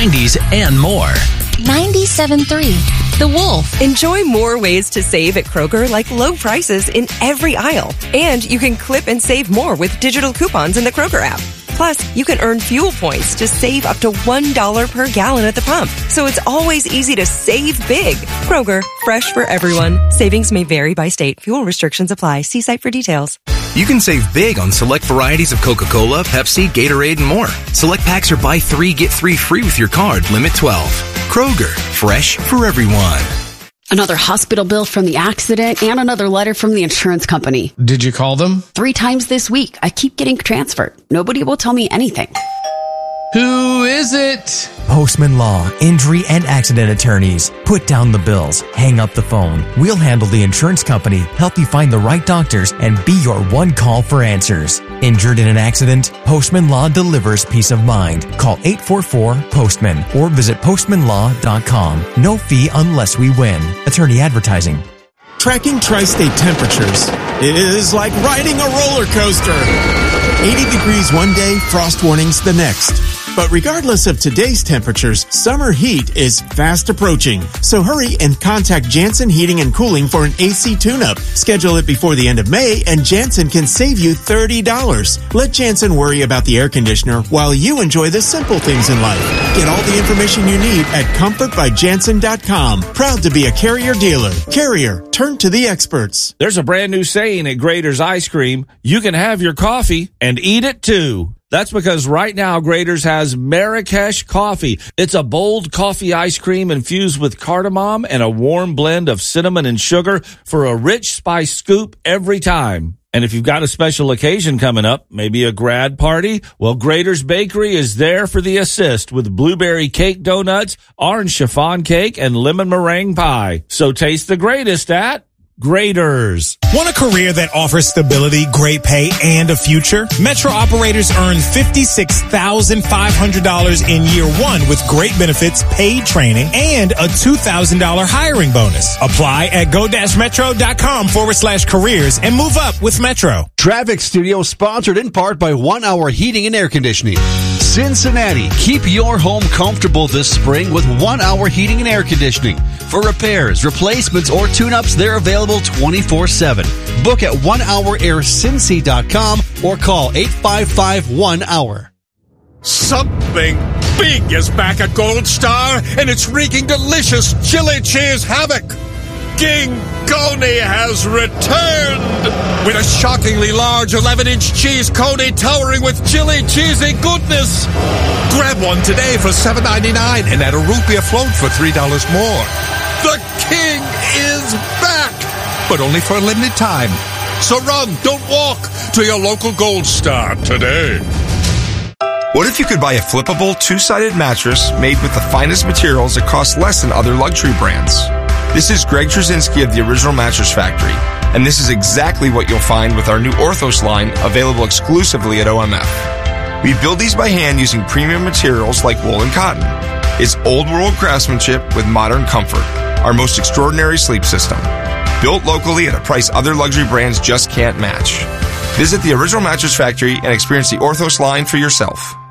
90s, and more. 97.3 The Wolf. Enjoy more ways to save at Kroger, like low prices in every aisle. And you can clip and save more with digital coupons in the Kroger app. Plus, you can earn fuel points to save up to $1 per gallon at the pump. So it's always easy to save big. Kroger, fresh for everyone. Savings may vary by state. Fuel restrictions apply. See site for details. You can save big on select varieties of Coca-Cola, Pepsi, Gatorade, and more. Select packs are buy 3, get 3 free with your card. Limit 12. Kroger, fresh for everyone. Another hospital bill from the accident and another letter from the insurance company. Did you call them? 3 times this week. I keep getting transferred. Nobody will tell me anything. Who is it? Postman Law, injury and accident attorneys. Put down the bills. Hang up the phone. We'll handle the insurance company, help you find the right doctors, and be your one call for answers. Injured in an accident? Postman Law delivers peace of mind. Call 844-POSTMAN or visit postmanlaw.com. No fee unless we win. Attorney advertising. Tracking tri-state temperatures is like riding a roller coaster. 80 degrees one day, frost warnings the next. But regardless of today's temperatures, summer heat is fast approaching. So hurry and contact Jansen Heating and Cooling for an AC tune-up. Schedule it before the end of May and Jansen can save you $30. Let Jansen worry about the air conditioner while you enjoy the simple things in life. Get all the information you need at comfortbyjansen.com. Proud to be a Carrier dealer. Carrier, turn to the experts. There's a brand new saying at Grader's Ice Cream: you can have your coffee and eat it too. That's because right now Grader's has Marrakesh coffee. It's a bold coffee ice cream infused with cardamom and a warm blend of cinnamon and sugar for a rich spice scoop every time. And if you've got a special occasion coming up, maybe a grad party, well, Grader's Bakery is there for the assist with blueberry cake donuts, orange chiffon cake, and lemon meringue pie. So taste the greatest at Grader's. Want a career that offers stability, great pay, and a future? Metro operators earn $56,500 in year one with great benefits, paid training, and a $2,000 hiring bonus. Apply at go-metro.com/careers and move up with Metro. Traffic Studio sponsored in part by 1 Hour Heating and Air Conditioning. Cincinnati, keep your home comfortable this spring with 1 Hour Heating and Air Conditioning. For repairs, replacements, or tune-ups, they're available 24/7. Book at onehouraircincy.com or call 855-1-HOUR. Something big is back at Gold Star, and it's wreaking delicious chili cheese havoc. King Coney has returned with a shockingly large 11-inch cheese coney towering with chili cheesy goodness. Grab one today for $7.99 and add a rupee float for $3 more. The King is back, but only for a limited time. So run, don't walk, to your local Gold Star today. What if you could buy a flippable, two-sided mattress made with the finest materials that cost less than other luxury brands? This is Greg Trzynski of the Original Mattress Factory, and this is exactly what you'll find with our new Orthos line, available exclusively at OMF. We build these by hand using premium materials like wool and cotton. It's old-world craftsmanship with modern comfort, our most extraordinary sleep system. Built locally at a price other luxury brands just can't match. Visit the Original Mattress Factory and experience the Orthos line for yourself.